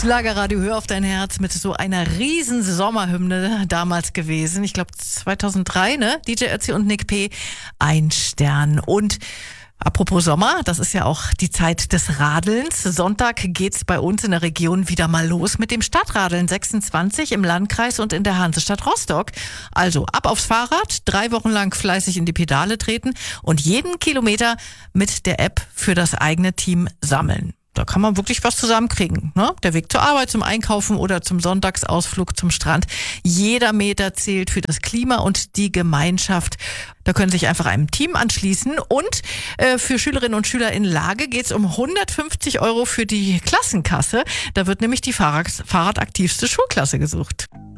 Schlagerradio Hör auf dein Herz mit so einer riesen Sommerhymne damals gewesen. Ich glaube 2003, ne? DJ Ötzi und Nick P. Ein Stern. Und apropos Sommer, das ist ja auch die Zeit des Radelns. Sonntag geht's bei uns in der Region wieder mal los mit dem Stadtradeln 26 im Landkreis und in der Hansestadt Rostock. Also ab aufs Fahrrad, 3 Wochen lang fleißig in die Pedale treten und jeden Kilometer mit der App für das eigene Team sammeln. Da kann man wirklich was zusammenkriegen, ne? Der Weg zur Arbeit, zum Einkaufen oder zum Sonntagsausflug zum Strand. Jeder Meter zählt für das Klima und die Gemeinschaft. Da können Sie sich einfach einem Team anschließen. Und für Schülerinnen und Schüler in Lage geht's um 150 € für die Klassenkasse. Da wird nämlich die fahrradaktivste Schulklasse gesucht.